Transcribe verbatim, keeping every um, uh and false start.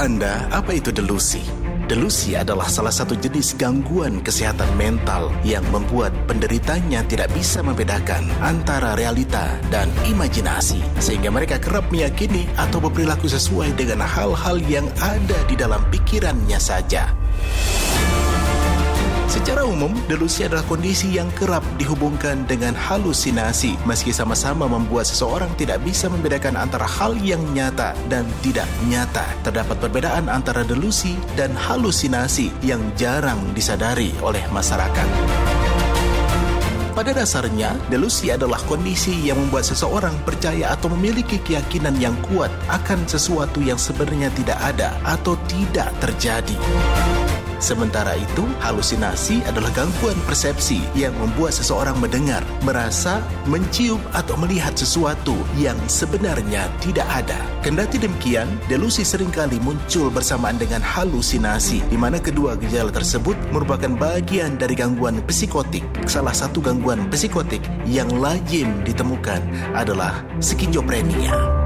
Tahukah Anda apa itu delusi? Delusi adalah salah satu jenis gangguan kesehatan mental yang membuat penderitanya tidak bisa membedakan antara realita dan imajinasi, sehingga mereka kerap meyakini atau berperilaku sesuai dengan hal-hal yang ada di dalam pikirannya saja. Secara umum, delusi adalah kondisi yang kerap dihubungkan dengan halusinasi, meski sama-sama membuat seseorang tidak bisa membedakan antara hal yang nyata dan tidak nyata. Terdapat perbedaan antara delusi dan halusinasi yang jarang disadari oleh masyarakat. Pada dasarnya, delusi adalah kondisi yang membuat seseorang percaya atau memiliki keyakinan yang kuat akan sesuatu yang sebenarnya tidak ada atau tidak terjadi. Sementara itu, halusinasi adalah gangguan persepsi yang membuat seseorang mendengar, merasa, mencium atau melihat sesuatu yang sebenarnya tidak ada. Kendati demikian, delusi seringkali muncul bersamaan dengan halusinasi, di mana kedua gejala tersebut merupakan bagian dari gangguan psikotik. Salah satu gangguan psikotik yang lazim ditemukan adalah skizofrenia.